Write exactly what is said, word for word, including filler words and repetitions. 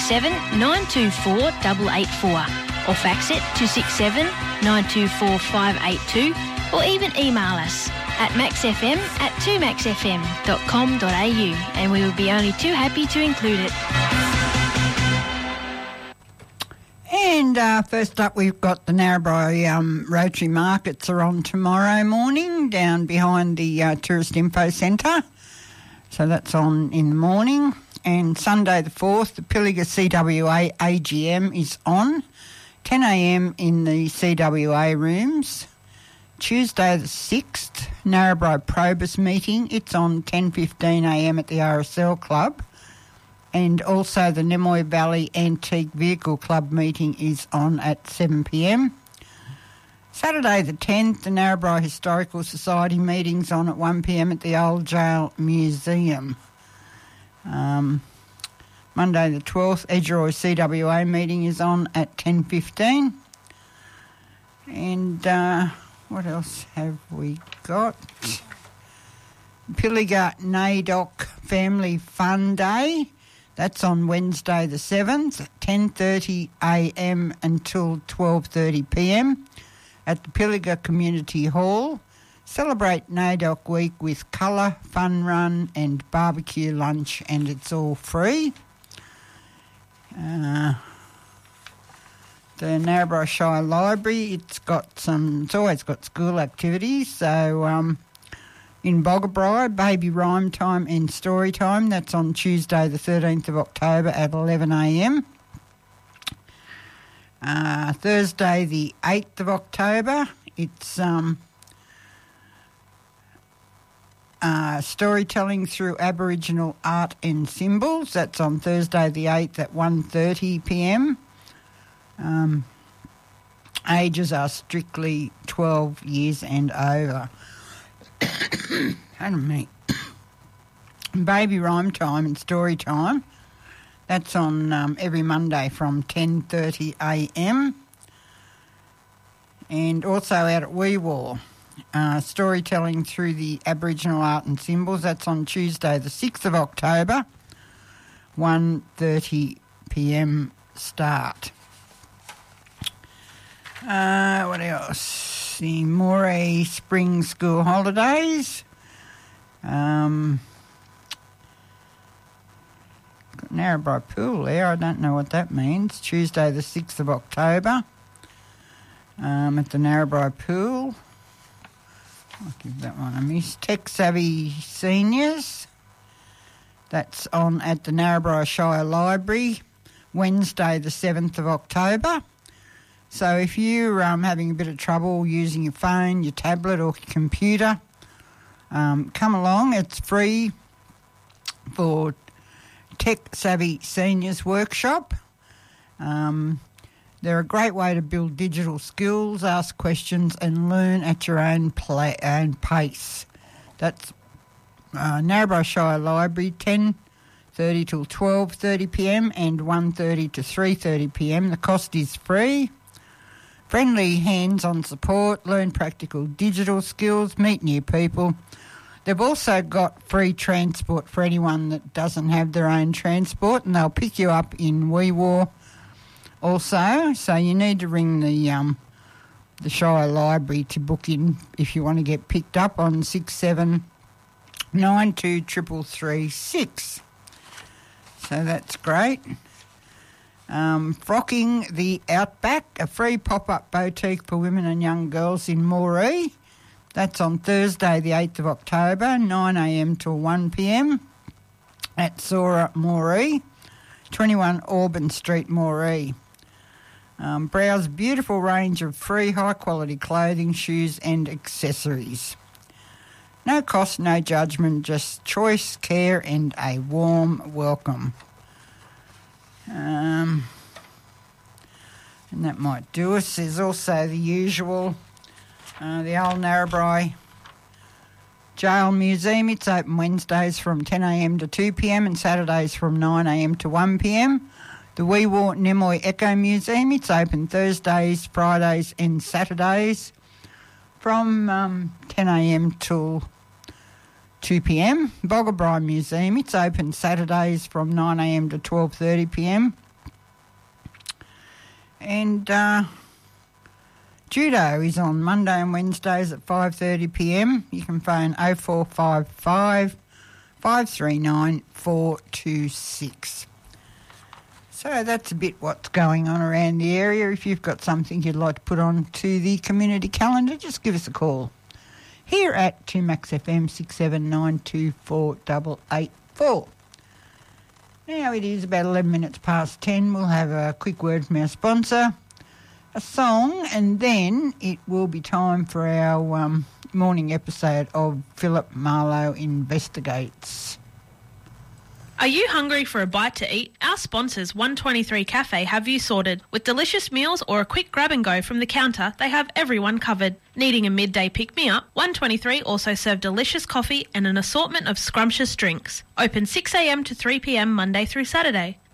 seven, nine two four, eight eight four or fax it to six seven, nine two four, five eight two or even email us at maxfm at two max f m dot com dot a u and we will be only too happy to include it. And uh, first up, we've got the Narrabri um, Rotary Markets are on tomorrow morning down behind the uh, Tourist Info Centre. So that's on in the morning. And Sunday the fourth, the Pilliga C W A A G M is on, ten a m in the C W A rooms. Tuesday the sixth, Narrabri Probus meeting, it's on ten fifteen a m at the R S L Club. And also the Nemoy Valley Antique Vehicle Club meeting is on at seven p m. Saturday the tenth, the Narrabri Historical Society meeting's on at one p m at the Old Jail Museum. Um, Monday the twelfth, Edgeroy C W A meeting is on at ten fifteen. And uh, what else have we got? Pilliga NAIDOC Family Fun Day. That's on Wednesday the seventh, ten thirty a m until twelve thirty p m at the Pilliga Community Hall. Celebrate NAIDOC Week with colour, fun run and barbecue lunch, and it's all free. Uh, the Narrabri Shire Library, it's got some, it's always got school activities, so um, in Boggabri, baby rhyme time and story time. That's on Tuesday the thirteenth of October at eleven a m. Uh, Thursday the eighth of October, it's um, uh, storytelling through Aboriginal art and symbols. That's on Thursday the eighth at one thirty p m. Um, ages are strictly twelve years and over. Pardon me. Baby rhyme time and story time. That's on um, every Monday from ten thirty a m. And also out at Wee Waa, uh, storytelling through the Aboriginal art and symbols. That's on Tuesday the sixth of October, one thirty p m start. Uh, what else? The Moray Spring School Holidays. Um, got Narrabri Pool there. I don't know what that means. Tuesday the sixth of October um, at the Narrabri Pool. I'll give that one a miss. Tech Savvy Seniors. That's on at the Narrabri Shire Library, Wednesday the seventh of October. So if you're um, having a bit of trouble using your phone, your tablet or computer, um, come along. It's free for Tech Savvy Seniors Workshop. Um, they're a great way to build digital skills, ask questions and learn at your own, play, own pace. That's uh, Narrabri Shire Library, ten thirty till twelve thirty p m and one thirty to three thirty p m. The cost is free. Friendly hands-on support, learn practical digital skills, meet new people. They've also got free transport for anyone that doesn't have their own transport, and they'll pick you up in Wee Waa also. So you need to ring the um, the Shire Library to book in if you want to get picked up on six seven nine two three three three six. So that's great. Um, Frocking the Outback, a free pop-up boutique for women and young girls in Moree. That's on Thursday the eighth of October, nine a m till one p m at Sora Moree, twenty-one Auburn Street, Moree. Um, browse beautiful range of free high-quality clothing, shoes and accessories. No cost, no judgment, just choice, care and a warm welcome. Um, and that might do us. There's also the usual, uh, the old Narrabri Jail Museum. It's open Wednesdays from ten a m to two p m and Saturdays from nine a m to one p m. The Wee Waa Nemoy Echo Museum. It's open Thursdays, Fridays and Saturdays from um, ten a m till two p m. Boggabri Museum, it's open Saturdays from nine a m to twelve thirty p m And uh, judo is on Monday and Wednesdays at five thirty p m. You can phone oh four five five, five three nine, four two six. So that's a bit what's going on around the area. If you've got something you'd like to put on to the community calendar, just give us a call. Here at two Max F M six seven nine two four eight eight four. Now it is about eleven minutes past ten. We'll have a quick word from our sponsor, a song, and then it will be time for our um, morning episode of Philip Marlowe Investigates. Are you hungry for a bite to eat? Our sponsors, one twenty-three Cafe, have you sorted. With delicious meals or a quick grab and go from the counter, they have everyone covered. Needing a midday pick-me-up? one twenty-three also serve delicious coffee and an assortment of scrumptious drinks. Open six a m to three p m Monday through Saturday.